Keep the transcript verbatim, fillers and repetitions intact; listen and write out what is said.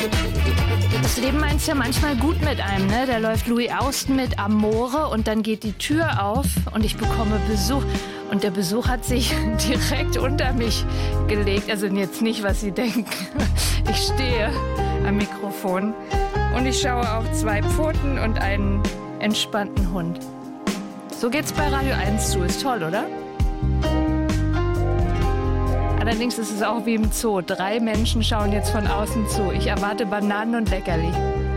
Das Leben meint's ja manchmal gut mit einem, ne? Da läuft Louis Austen mit Amore und dann geht die Tür auf und ich bekomme Besuch. Und der Besuch hat sich direkt unter mich gelegt. Also jetzt nicht, was Sie denken. Ich stehe am Mikrofon und ich schaue auf zwei Pfoten und einen entspannten Hund. So geht's bei Radio eins zu. Ist toll, oder? Allerdings ist es auch wie im Zoo. Drei Menschen schauen jetzt von außen zu. Ich erwarte Bananen und Leckerli.